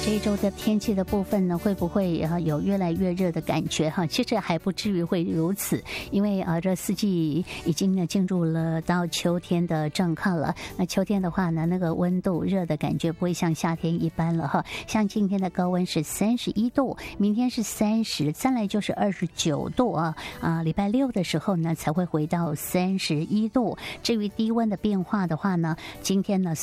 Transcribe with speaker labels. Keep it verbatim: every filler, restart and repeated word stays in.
Speaker 1: 这一周的天气的部分呢，会不会啊有越来越热的感觉哈？其实还不至于会如此，因为啊这四季已经呢进入了到秋天的状况了。那秋天的话呢，那个温度热的感觉不会像夏天一般了哈。像今天的高温是三十一度，明天是三十，再来就是二十九度啊啊，礼拜六的时候呢才会回到三十一度。至于低温的变化的话呢，今天呢